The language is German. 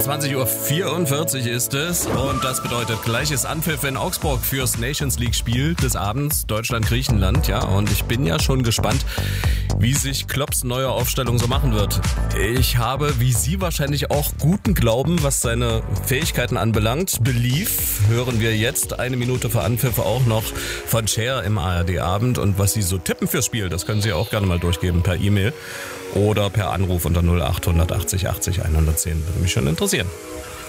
20:44 Uhr ist es und das bedeutet gleiches Anpfiff in Augsburg fürs Nations League Spiel des Abends Deutschland-Griechenland. Ja, und ich bin ja schon gespannt, wie sich Klopps neue Aufstellung so machen wird. Ich habe, wie Sie wahrscheinlich auch, guten Glauben, was seine Fähigkeiten anbelangt. Belief hören wir jetzt 1 Minute vor Anpfiff auch noch von Cher im ARD-Abend. Und was Sie so tippen fürs Spiel, das können Sie auch gerne mal durchgeben per E-Mail oder per Anruf unter 0800 80 80 110. Würde mich schon interessieren.